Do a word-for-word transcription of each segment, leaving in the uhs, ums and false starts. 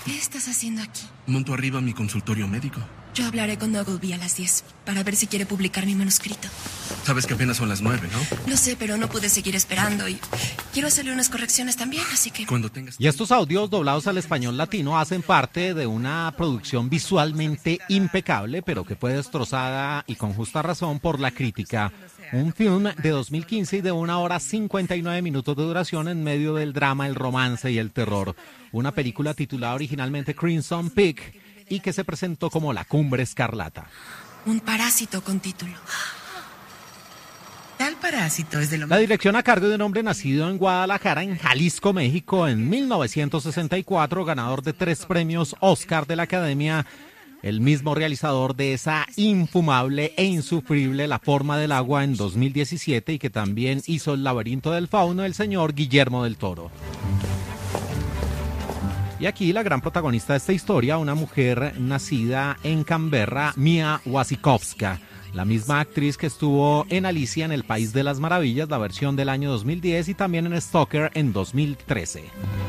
¿Qué estás haciendo aquí? Monto arriba mi consultorio médico. Yo hablaré con Ogilvy a las diez para ver si quiere publicar mi manuscrito. Sabes que apenas son las nueve, ¿no? Lo sé, pero no pude seguir esperando y quiero hacerle unas correcciones también, así que... Cuando tengas... Y estos audios doblados al español latino hacen parte de una producción visualmente impecable, pero que fue destrozada y con justa razón por la crítica. Un film de dos mil quince y de una hora cincuenta y nueve minutos de duración en medio del drama, el romance y el terror. Una película titulada originalmente Crimson Peak y que se presentó como La Cumbre Escarlata. Un parásito con título. Tal parásito es de lo La dirección a cargo de un hombre nacido en Guadalajara, en Jalisco, México, en mil novecientos sesenta y cuatro, ganador de tres premios Oscar de la Academia, el mismo realizador de esa infumable e insufrible La Forma del Agua en dos mil diecisiete y que también hizo El Laberinto del Fauno, el señor Guillermo del Toro. Y aquí la gran protagonista de esta historia, una mujer nacida en Canberra, Mia Wasikowska, la misma actriz que estuvo en Alicia en el País de las Maravillas, la versión del año dos mil diez, y también en Stalker en dos mil trece.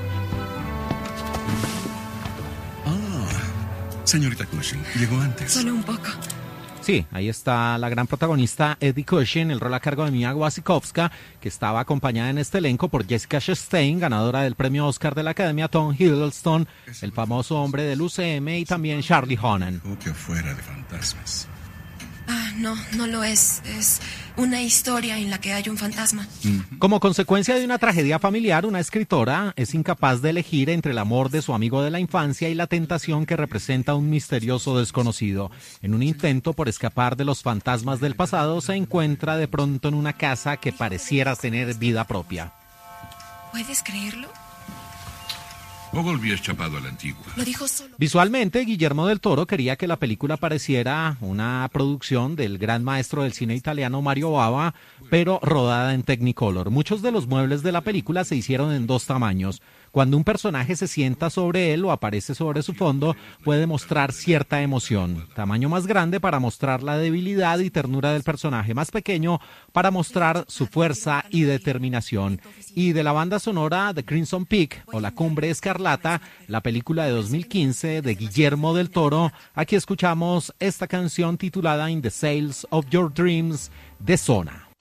Ah, señorita Cushing, llegó antes. Solo un poco. Sí, ahí está la gran protagonista Eddie Cushing, el rol a cargo de Mia Wasikowska, que estaba acompañada en este elenco por Jessica Chastain, ganadora del premio Oscar de la Academia, Tom Hiddleston, el famoso hombre del U C M, y también Charlie Hunnam. Que fuera de fantasmas. Ah, no, no lo es. Es una historia en la que hay un fantasma. Como consecuencia de una tragedia familiar, una escritora es incapaz de elegir entre el amor de su amigo de la infancia y la tentación que representa un misterioso desconocido. En un intento por escapar de los fantasmas del pasado, se encuentra de pronto en una casa que pareciera tener vida propia. ¿Puedes creerlo? Ogilvy es chapado a la antigua. Lo dijo solo. Visualmente, Guillermo del Toro quería que la película pareciera una producción del gran maestro del cine italiano Mario Bava, pero rodada en Technicolor. Muchos de los muebles de la película se hicieron en dos tamaños. Cuando un personaje se sienta sobre él o aparece sobre su fondo, puede mostrar cierta emoción. Tamaño más grande para mostrar la debilidad y ternura del personaje, más pequeño para mostrar su fuerza y determinación. Y de la banda sonora de Crimson Peak o La Cumbre Escarlata, la película de dos mil quince de Guillermo del Toro, aquí escuchamos esta canción titulada In the Sails of Your Dreams de Zona.